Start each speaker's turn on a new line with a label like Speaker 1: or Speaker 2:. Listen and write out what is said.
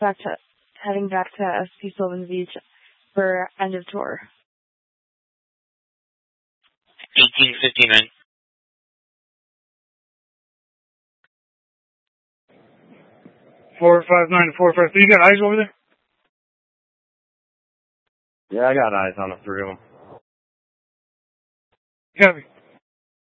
Speaker 1: heading back to SP Sylvan Beach for end of tour.
Speaker 2: 1859.
Speaker 3: $459-$453. You got eyes over there?
Speaker 4: Yeah, I got eyes on the three of them.
Speaker 3: Copy.